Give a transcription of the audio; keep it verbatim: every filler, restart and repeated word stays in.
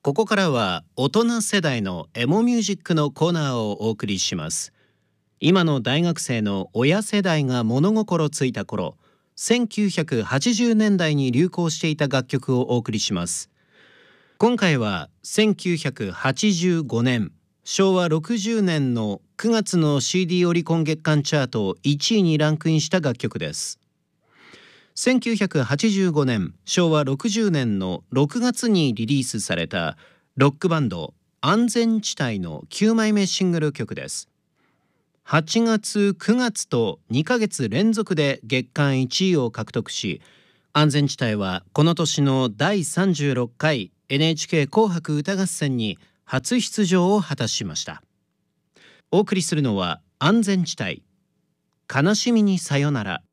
ここからは大人世代のエモミュージックのコーナーをお送りします。今の大学生の親世代が物心ついた頃、せんきゅうひゃくはちじゅうねんだいに流行していた楽曲をお送りします。今回はせんきゅうひゃくはちじゅうごねん、しょうわろくじゅうねんのくがつの シーディー オリコン月間チャートいちいにランクインした楽曲です。せんきゅうひゃくはちじゅうごねん、しょうわろくじゅうねんのろくがつにリリースされたロックバンド安全地帯のきゅうまいめシングル曲です。はちがつ、くがつとにかげつ連続で月間いちいを獲得し、安全地帯はこの年のだいさんじゅうろっかい エヌエイチケー 紅白歌合戦に初出場を果たしました。お送りするのは安全地帯、悲しみにさよなら。